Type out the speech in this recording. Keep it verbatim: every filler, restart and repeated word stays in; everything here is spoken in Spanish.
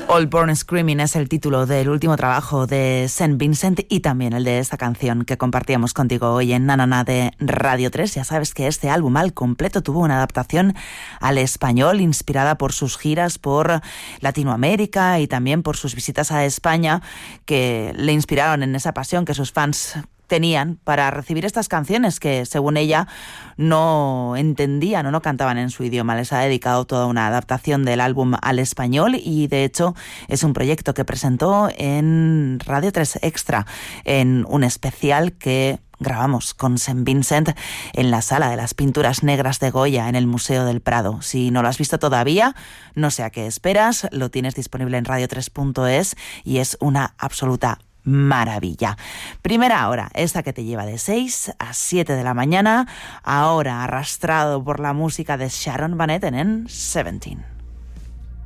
All Born Screaming es el título del último trabajo de Saint Vincent y también el de esta canción que compartíamos contigo hoy en Nanana de Radio tres. Ya sabes que este álbum al completo tuvo una adaptación al español inspirada por sus giras por Latinoamérica y también por sus visitas a España, que le inspiraron en esa pasión que sus fans tenían para recibir estas canciones que, según ella, no entendían o no cantaban en su idioma. Les ha dedicado toda una adaptación del álbum al español y, de hecho, es un proyecto que presentó en Radio tres Extra, en un especial que grabamos con Saint Vincent en la Sala de las Pinturas Negras de Goya en el Museo del Prado. Si no lo has visto todavía, no sé a qué esperas, lo tienes disponible en radio tres punto es y es una absoluta maravilla. Primera hora, esta que te lleva de seis a siete de la mañana, ahora arrastrado por la música de Sharon Van Etten en Seventeen.